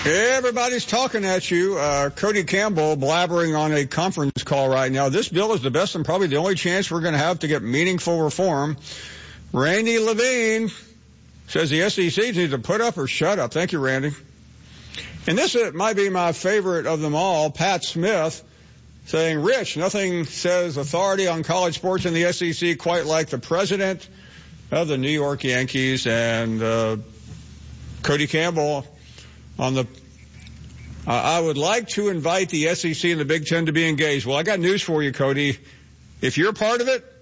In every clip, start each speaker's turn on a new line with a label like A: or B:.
A: Everybody's talking at you. Cody Campbell blabbering on a conference call right now. This bill is the best and probably the only chance we're going to have to get meaningful reform. Randy Levine says the SEC needs to put up or shut up. Thank you, Randy. And this might be my favorite of them all, Pat Smith, saying, Rich, nothing says authority on college sports in the SEC quite like the president of the New York Yankees. And Cody Campbell on the I would like to invite the SEC and the Big Ten to be engaged. Well, I got news for you, Cody. If you're part of it,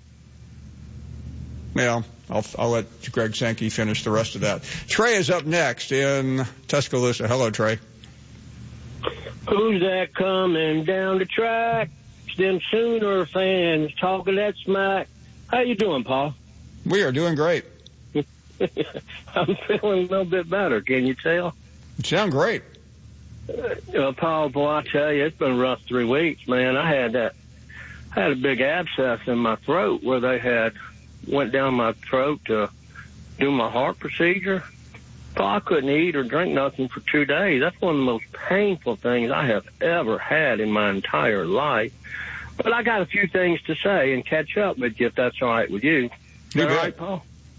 A: well, I'll let Greg Sankey finish the rest of that. Trey is up next in Tuscaloosa. Hello, Trey.
B: Who's that coming down the track? It's them Sooner fans talking that smack. How you doing, Paul?
A: We are doing great.
B: I'm feeling a little bit better. Can you tell?
A: You sound great.
B: Paul, boy, I tell you, it's been a rough 3 weeks, man. I had a big abscess in my throat where they went down my throat to do my heart procedure. Paul, I couldn't eat or drink nothing for 2 days. That's one of the most painful things I have ever had in my entire life. But I got a few things to say and catch up with you if that's all right with you. Is that all right, Paul?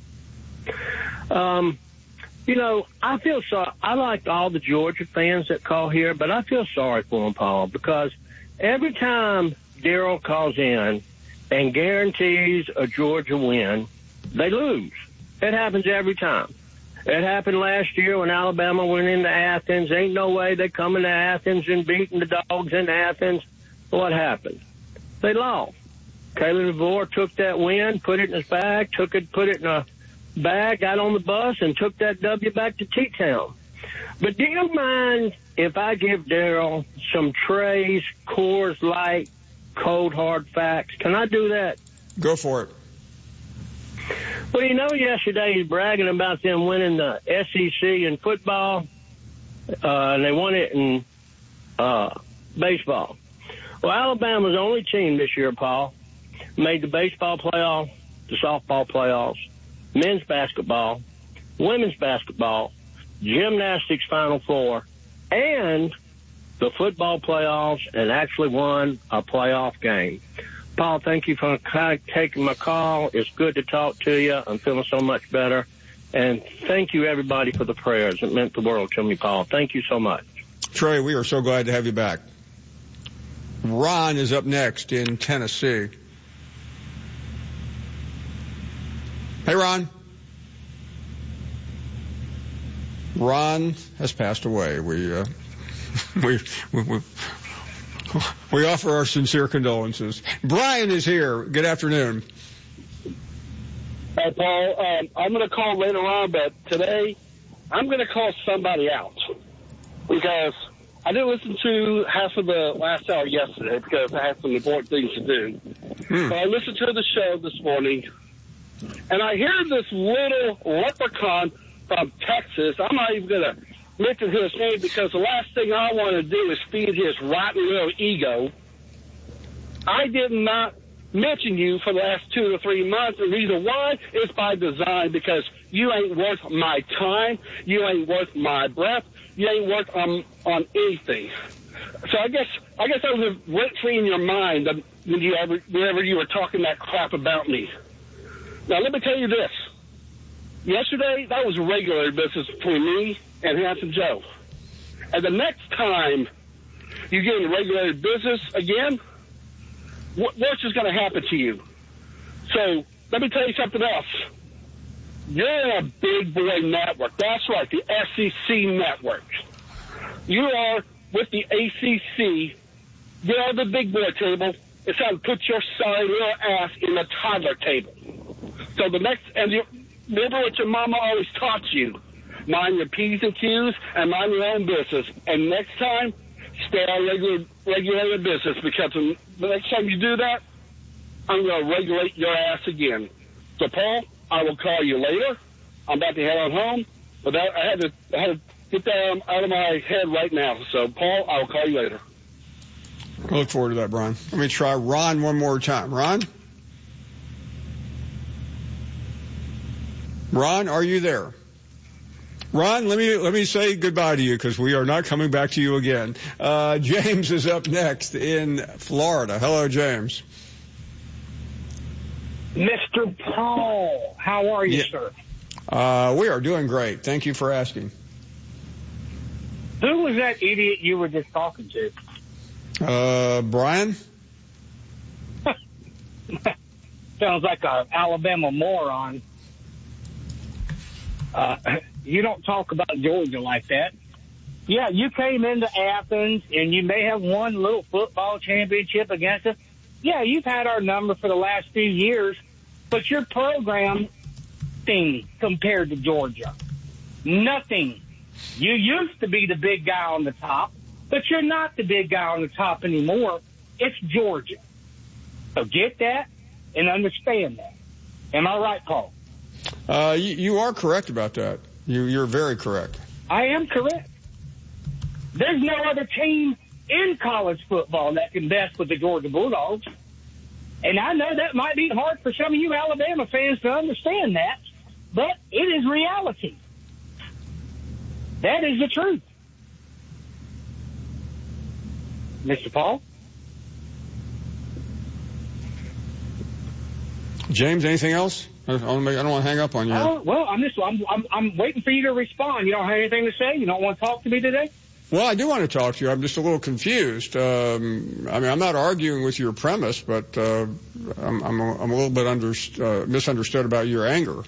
B: I feel sorry. I like all the Georgia fans that call here, but I feel sorry for them, Paul, because every time Daryl calls in and guarantees a Georgia win, they lose. It happens every time. It happened last year when Alabama went into Athens. Ain't no way they coming to Athens and beating the Dogs in Athens. What happened? They lost. Caleb DeVore took that win, put it in his bag, put it in a bag, got on the bus, and took that W back to T-Town. But do you mind if I give Daryl some Trey's Coors Light cold hard facts? Can I do that?
A: Go for it.
B: Well, yesterday he's bragging about them winning the SEC in football, and they won it in baseball. Well, Alabama's the only team this year, Paul, made the baseball playoff, the softball playoffs, men's basketball, women's basketball, gymnastics Final Four, and the football playoffs, and actually won a playoff game. Paul, thank you for taking my call. It's good to talk to you. I'm feeling so much better. And thank you, everybody, for the prayers. It meant the world to me, Paul. Thank you so much.
A: Trey, we are so glad to have you back. Ron is up next in Tennessee. Hey, Ron. Ron has passed away. We offer our sincere condolences. Brian is here. Good afternoon.
C: Hey, Paul. I'm going to call later on, but today I'm going to call somebody out because I didn't listen to half of the last hour yesterday because I had some important things to do. But I listened to the show this morning, and I hear this little leprechaun from Texas. I'm not even going to mention his name because the last thing I want to do is feed his rotten little ego. I did not mention you for the last 2 or 3 months. The reason why is by design, because you ain't worth my time. You ain't worth my breath. You ain't worth on anything. So I guess I was rent-free in your mind whenever you were talking that crap about me. Now, let me tell you this. Yesterday, that was regular business between me and Handsome Joe. And the next time you get in regular business again, what's just going to happen to you? So let me tell you something else. You're a big boy network. That's right, the SEC network. You are with the ACC. You're on the big boy table. It's time to put your sorry little ass in the toddler table. So the next, and you remember what your mama always taught you. Mind your P's and Q's and mind your own business. And next time, stay on regulated business, because the next time you do that, I'm going to regulate your ass again. So, Paul, I will call you later. I'm about to head on home, but I had to get that out of my head right now. So, Paul, I will call you later.
A: I look forward to that, Brian. Let me try Ron one more time. Ron? Ron, are you there? Ron, let me say goodbye to you because we are not coming back to you again. James is up next in Florida. Hello, James.
D: Mr. Paul, how are you, sir?
A: We are doing great. Thank you for asking.
D: Who was that idiot you were just talking to?
A: Brian?
D: Sounds like an Alabama moron. You don't talk about Georgia like that. Yeah, you came into Athens, and you may have won a little football championship against us. Yeah, you've had our number for the last few years, but your program, nothing compared to Georgia. Nothing. You used to be the big guy on the top, but you're not the big guy on the top anymore. It's Georgia. So get that and understand that. Am I right, Paul?
A: You are correct about that. You're very correct.
D: I am correct. There's no other team in college football that can best with the Georgia Bulldogs. And I know that might be hard for some of you Alabama fans to understand that, but it is reality. That is the truth. Mr. Paul?
A: James, anything else? I don't want to hang up on you.
D: Well, I'm waiting for you to respond. You don't have anything to say? You don't want to talk to me today?
A: Well, I do want to talk to you. I'm just a little confused. I'm not arguing with your premise, but I'm a little bit misunderstood about your anger.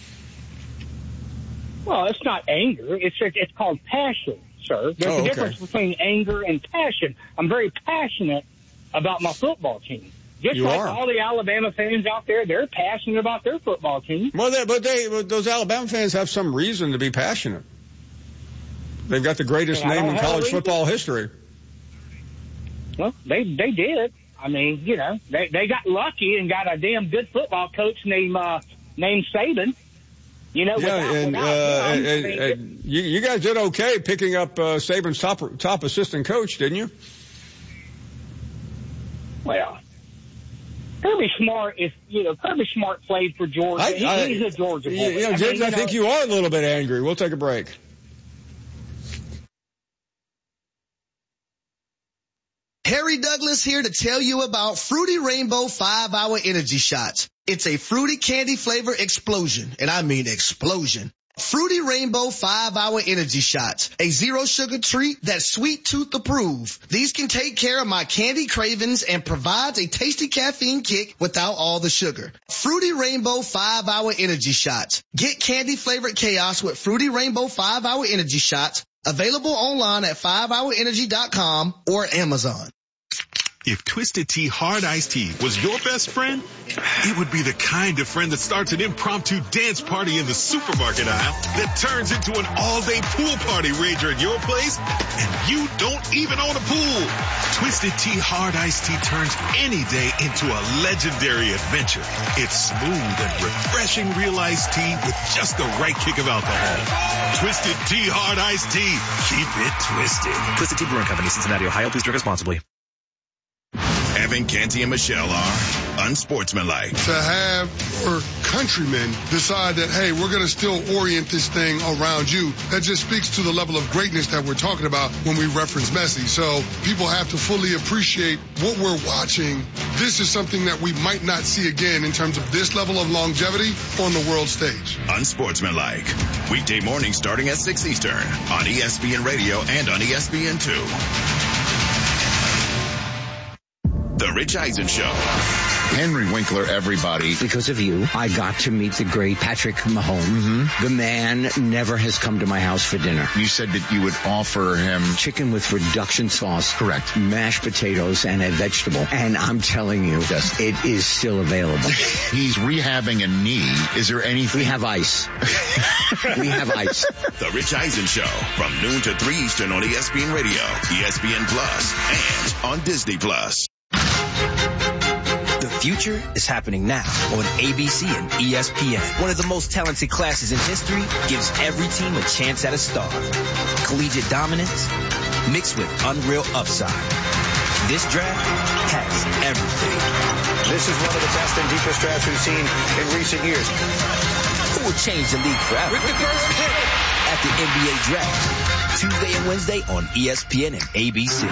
D: Well, it's not anger. It's called passion, sir. There's a difference between anger and passion. I'm very passionate about my football team. Just you like are. All the Alabama fans out there, they're passionate about their football team.
A: Well, but those Alabama fans have some reason to be passionate. They've got the greatest name in college football history.
D: Well, they did. I mean, you know, they got lucky and got a damn good football coach named Saban. You know,
A: you guys did okay picking up Saban's top assistant coach, didn't you?
D: Well, Kirby Smart played for Georgia. He's a Georgia boy.
A: James, I think you are a little bit angry. We'll take a break.
E: Harry Douglas here to tell you about Fruity Rainbow 5-Hour Energy Shots. It's a fruity candy flavor explosion, and I mean explosion. Fruity Rainbow 5-Hour Energy Shots, a zero sugar treat that's sweet tooth approved. These can take care of my candy cravings and provides a tasty caffeine kick without all the sugar. Fruity Rainbow 5-Hour Energy Shots. Get candy flavored chaos with Fruity Rainbow 5-Hour Energy Shots. Available online at 5hourenergy.com or Amazon.
F: If Twisted Tea Hard Iced Tea was your best friend, it would be the kind of friend that starts an impromptu dance party in the supermarket aisle that turns into an all-day pool party rager at your place, and you don't even own a pool. Twisted Tea Hard Iced Tea turns any day into a legendary adventure. It's smooth and refreshing real iced tea with just the right kick of alcohol. Twisted Tea Hard Iced Tea. Keep it twisted.
G: Twisted Tea Brewing Company, Cincinnati, Ohio. Please drink responsibly.
F: Evan, Canty, and Michelle are unsportsmanlike.
H: To have your countrymen decide that, hey, we're going to still orient this thing around you, that just speaks to the level of greatness that we're talking about when we reference Messi. So people have to fully appreciate what we're watching. This is something that we might not see again in terms of this level of longevity on the world stage.
F: Unsportsmanlike. Weekday morning starting at 6 Eastern on ESPN Radio and on ESPN2. The Rich Eisen Show.
I: Henry Winkler, everybody.
J: Because of you, I got to meet the great Patrick Mahomes. Mm-hmm. The man never has come to my house for dinner.
I: You said that you would offer him
J: chicken with reduction sauce.
I: Correct.
J: Mashed potatoes and a vegetable. And I'm telling you,
I: yes,
J: it is still available.
I: He's rehabbing a knee. Is there anything?
J: We have ice. We have ice.
F: The Rich Eisen Show from noon to 3 Eastern on ESPN Radio, ESPN Plus, and on Disney Plus.
G: The future is happening now on ABC and ESPN. One of the most talented classes in history gives every team a chance at a star. Collegiate dominance mixed with unreal upside. This draft has everything.
K: This is one of the best and deepest drafts we've seen in recent years.
G: Who will change the league forever?
K: With the first pick
G: at the NBA Draft, Tuesday and Wednesday on ESPN and ABC.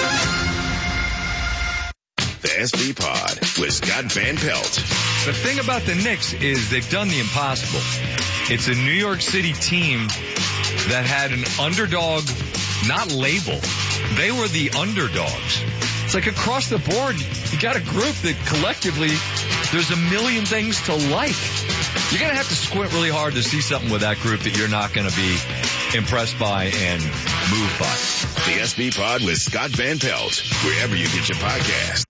L: The SB Pod with Scott Van Pelt.
M: The thing about the Knicks is they've done the impossible. It's a New York City team that had an underdog, not label. They were the underdogs. It's like across the board, you got a group that collectively, there's a million things to like. You're going to have to squint really hard to see something with that group that you're not going to be impressed by and moved by.
L: The SB Pod with Scott Van Pelt, wherever you get your podcast.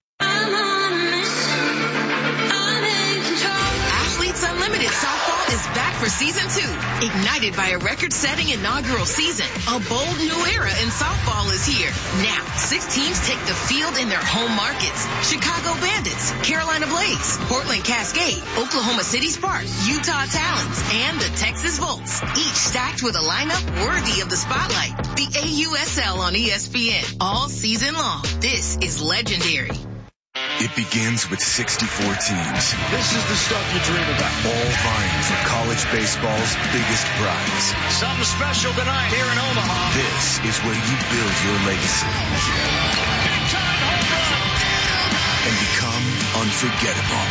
N: Athletes Unlimited Softball is back for season 2. Ignited by a record-setting inaugural season, a bold new era in softball is here. Now, 6 teams take the field in their home markets. Chicago Bandits, Carolina Blaze, Portland Cascade, Oklahoma City Sparks, Utah Talons, and the Texas Volts. Each stacked with a lineup worthy of the spotlight. The AUSL on ESPN all season long. This is legendary.
O: It begins with 64 teams. This is the stuff you dream about. All vying for college baseball's biggest prize.
P: Something special tonight here in Omaha.
O: This is where you build your legacy.
P: Big time home run.
O: And become unforgettable.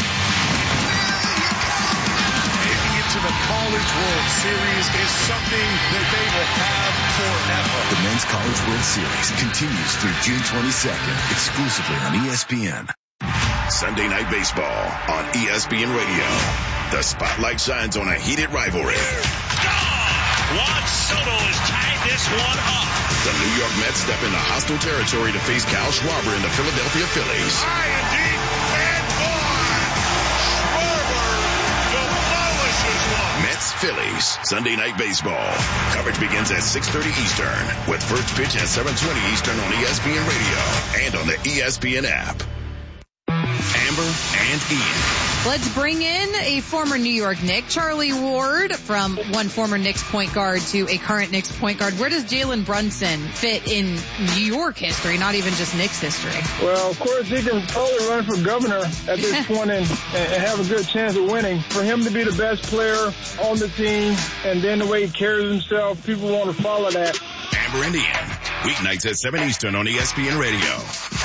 P: Making it to the College World Series is something that they will have forever.
O: The Men's College World Series continues through June 22nd, exclusively on ESPN.
L: Sunday Night Baseball on ESPN Radio. The spotlight shines on a heated rivalry.
P: Juan Soto has tied this one up.
L: The New York Mets step into hostile territory to face Kyle Schwarber and the Philadelphia Phillies.
P: High and deep, and Schwarber demolishes one.
L: Mets-Phillies, Sunday Night Baseball. Coverage begins at 6:30 Eastern, with first pitch at 7:20 Eastern on ESPN Radio and on the ESPN app. Amber and Ian.
Q: Let's bring in a former New York Knick, Charlie Ward, from one former Knicks point guard to a current Knicks point guard. Where does Jalen Brunson fit in New York history, not even just Knicks history?
R: Well, of course, he can probably run for governor at this point and have a good chance of winning. For him to be the best player on the team and then the way he carries himself, people want to follow that.
L: Amber and Ian, weeknights at 7 Eastern on ESPN Radio.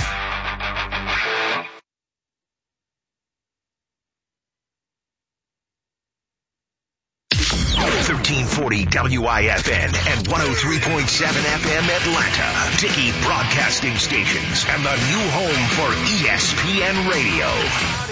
S: 1340 WIFN and 103.7 FM Atlanta. Dickey Broadcasting Stations and the new home for ESPN Radio.